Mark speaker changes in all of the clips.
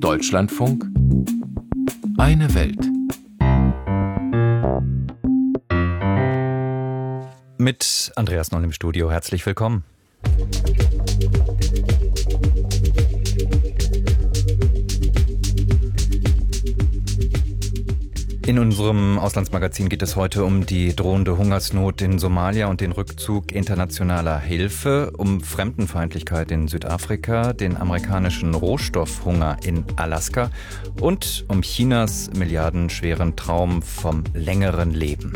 Speaker 1: Deutschlandfunk. Eine Welt.
Speaker 2: Mit Andreas Noll im Studio. Herzlich willkommen. In unserem Auslandsmagazin geht es heute um die drohende Hungersnot in Somalia und den Rückzug internationaler Hilfe, um Fremdenfeindlichkeit in Südafrika, den amerikanischen Rohstoffhunger in Alaska und um Chinas milliardenschweren Traum vom längeren Leben.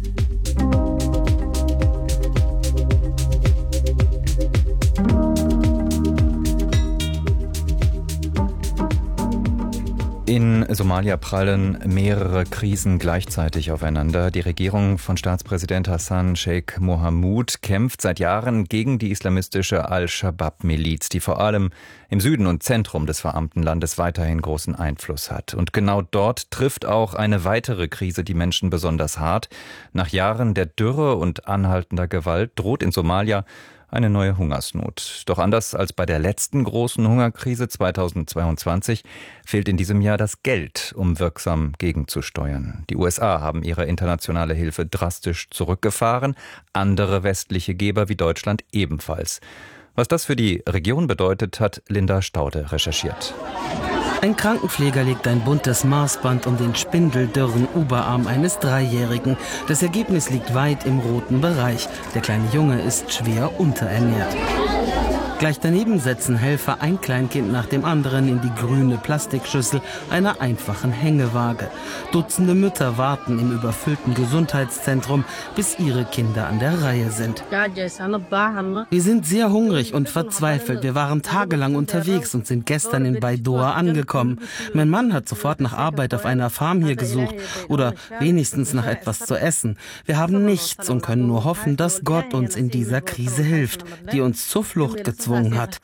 Speaker 2: In Somalia prallen mehrere Krisen gleichzeitig aufeinander. Die Regierung von Staatspräsident Hassan Sheikh Mohamud kämpft seit Jahren gegen die islamistische Al-Shabaab-Miliz, die vor allem im Süden und Zentrum des verarmten Landes weiterhin großen Einfluss hat. Und genau dort trifft auch eine weitere Krise die Menschen besonders hart. Nach Jahren der Dürre und anhaltender Gewalt droht in Somalia eine neue Hungersnot. Doch anders als bei der letzten großen Hungerkrise 2022 fehlt in diesem Jahr das Geld, um wirksam gegenzusteuern. Die USA haben ihre internationale Hilfe drastisch zurückgefahren, andere westliche Geber wie Deutschland ebenfalls. Was das für die Region bedeutet, hat Linda Staude recherchiert.
Speaker 3: Ein Krankenpfleger legt ein buntes Maßband um den spindeldürren Oberarm eines Dreijährigen. Das Ergebnis liegt weit im roten Bereich. Der kleine Junge ist schwer unterernährt. Gleich daneben setzen Helfer ein Kleinkind nach dem anderen in die grüne Plastikschüssel einer einfachen Hängewaage. Dutzende Mütter warten im überfüllten Gesundheitszentrum, bis ihre Kinder an der Reihe sind. Wir sind sehr hungrig und verzweifelt. Wir waren tagelang unterwegs und sind gestern in Baidoa angekommen. Mein Mann hat sofort nach Arbeit auf einer Farm hier gesucht oder wenigstens nach etwas zu essen. Wir haben nichts und können nur hoffen, dass Gott uns in dieser Krise hilft, die uns zur Flucht gezwungen hat.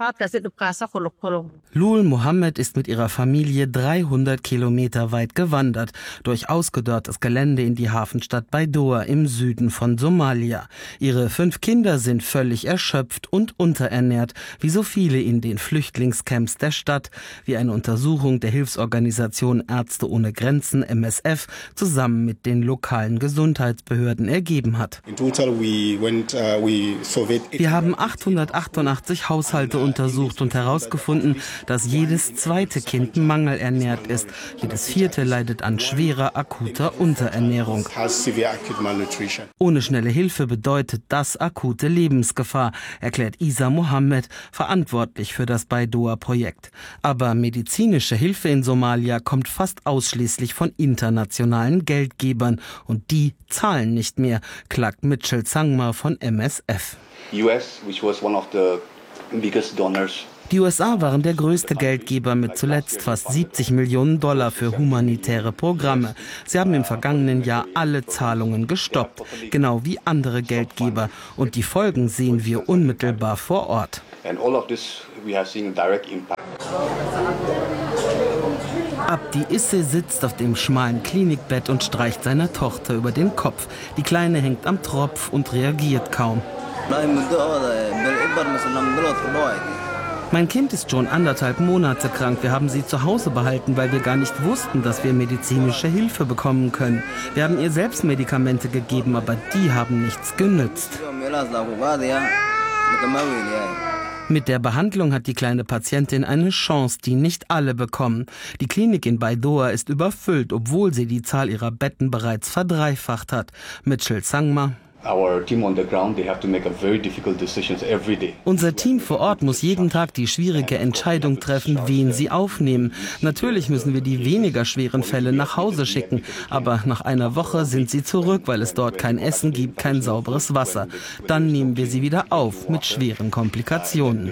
Speaker 3: Lul Mohammed ist mit ihrer Familie 300 Kilometer weit gewandert, durch ausgedörrtes Gelände in die Hafenstadt Baidoa im Süden von Somalia. Ihre 5 Kinder sind völlig erschöpft und unterernährt, wie so viele in den Flüchtlingscamps der Stadt, wie eine Untersuchung der Hilfsorganisation Ärzte ohne Grenzen, MSF, zusammen mit den lokalen Gesundheitsbehörden ergeben hat. Wir haben 888 Haushalte untersucht und herausgefunden, dass jedes zweite Kind mangelernährt ist. Jedes vierte leidet an schwerer, akuter Unterernährung. Ohne schnelle Hilfe bedeutet das akute Lebensgefahr, erklärt Isa Mohammed, verantwortlich für das Baidoa-Projekt. Aber medizinische Hilfe in Somalia kommt fast ausschließlich von internationalen Geldgebern. Und die zahlen nicht mehr, klagt Mitchell Zangma von MSF. Die USA waren der größte Geldgeber mit zuletzt fast $70 Millionen für humanitäre Programme. Sie haben im vergangenen Jahr alle Zahlungen gestoppt, genau wie andere Geldgeber. Und die Folgen sehen wir unmittelbar vor Ort. Abdi Isse sitzt auf dem schmalen Klinikbett und streicht seiner Tochter über den Kopf. Die Kleine hängt am Tropf und reagiert kaum. Mein Kind ist schon 1,5 Monate krank. Wir haben sie zu Hause behalten, weil wir gar nicht wussten, dass wir medizinische Hilfe bekommen können. Wir haben ihr selbst Medikamente gegeben, aber die haben nichts genützt. Mit der Behandlung hat die kleine Patientin eine Chance, die nicht alle bekommen. Die Klinik in Baidoa ist überfüllt, obwohl sie die Zahl ihrer Betten bereits verdreifacht hat. Mitchell Zangma. Unser Team vor Ort muss jeden Tag die schwierige Entscheidung treffen, wen sie aufnehmen. Natürlich müssen wir die weniger schweren Fälle nach Hause schicken, aber nach einer Woche sind sie zurück, weil es dort kein Essen gibt, kein sauberes Wasser. Dann nehmen wir sie wieder auf mit schweren Komplikationen.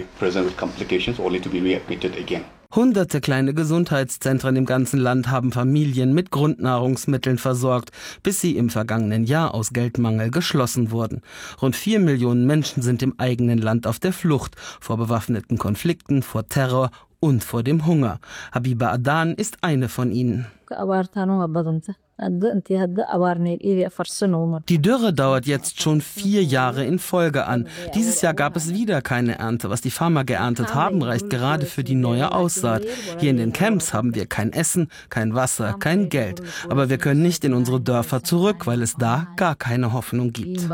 Speaker 3: Hunderte kleine Gesundheitszentren im ganzen Land haben Familien mit Grundnahrungsmitteln versorgt, bis sie im vergangenen Jahr aus Geldmangel geschlossen wurden. Rund 4 Millionen Menschen sind im eigenen Land auf der Flucht, vor bewaffneten Konflikten, vor Terror und vor dem Hunger. Habiba Adan ist eine von ihnen. Die Dürre dauert jetzt schon 4 Jahre in Folge an. Dieses Jahr gab es wieder keine Ernte. Was die Farmer geerntet haben, reicht gerade für die neue Aussaat. Hier in den Camps haben wir kein Essen, kein Wasser, kein Geld. Aber wir können nicht in unsere Dörfer zurück, weil es da gar keine Hoffnung gibt.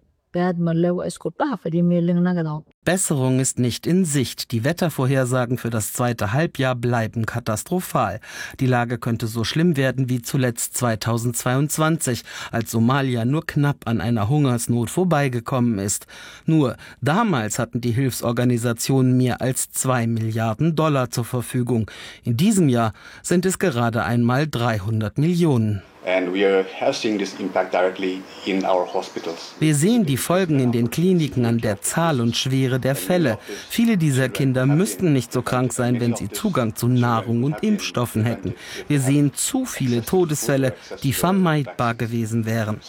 Speaker 3: Besserung ist nicht in Sicht. Die Wettervorhersagen für das zweite Halbjahr bleiben katastrophal. Die Lage könnte so schlimm werden wie zuletzt 2022, als Somalia nur knapp an einer Hungersnot vorbeigekommen ist. Nur damals hatten die Hilfsorganisationen mehr als $2 Milliarden zur Verfügung. In diesem Jahr sind es gerade einmal 300 Millionen. Wir sehen die Folgen in den Kliniken an der Zahl und Schwere der Fälle. Viele dieser Kinder müssten nicht so krank sein, wenn sie Zugang zu Nahrung und Impfstoffen hätten. Wir sehen zu viele Todesfälle, die vermeidbar gewesen wären.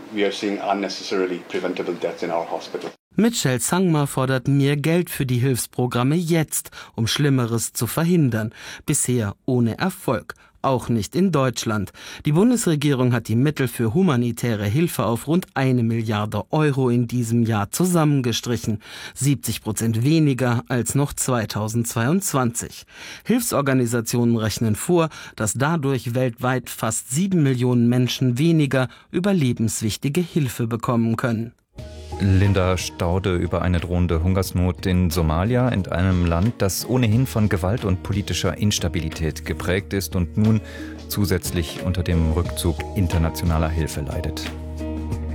Speaker 3: Mitchell Sangma fordert mehr Geld für die Hilfsprogramme jetzt, um Schlimmeres zu verhindern. Bisher ohne Erfolg. Auch nicht in Deutschland. Die Bundesregierung hat die Mittel für humanitäre Hilfe auf rund 1 Milliarde Euro in diesem Jahr zusammengestrichen. 70% weniger als noch 2022. Hilfsorganisationen rechnen vor, dass dadurch weltweit fast 7 Millionen Menschen weniger überlebenswichtige Hilfe bekommen können.
Speaker 2: Linda Staude über eine drohende Hungersnot in Somalia, in einem Land, das ohnehin von Gewalt und politischer Instabilität geprägt ist und nun zusätzlich unter dem Rückzug internationaler Hilfe leidet.